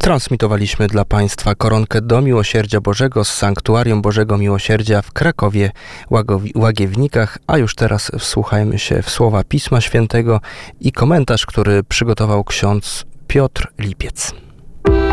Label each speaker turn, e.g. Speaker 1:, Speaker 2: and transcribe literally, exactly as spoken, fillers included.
Speaker 1: Transmitowaliśmy dla Państwa koronkę do Miłosierdzia Bożego z Sanktuarium Bożego Miłosierdzia w Krakowie, Łagiewnikach, a już teraz wsłuchajmy się w słowa Pisma Świętego i komentarz, który przygotował ksiądz Piotr Lipiec.